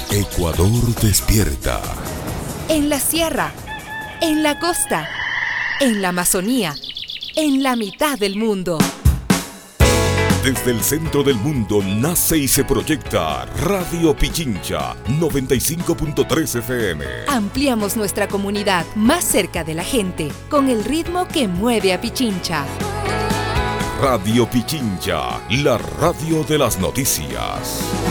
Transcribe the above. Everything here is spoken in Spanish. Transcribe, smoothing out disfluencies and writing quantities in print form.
Ecuador despierta. En la sierra, en la costa, en la Amazonía, en la mitad del mundo. Desde el centro del mundo nace y se proyecta Radio Pichincha 95.3 FM. Ampliamos nuestra comunidad más cerca de la gente con el ritmo que mueve a Pichincha. Radio Pichincha, la radio de las noticias.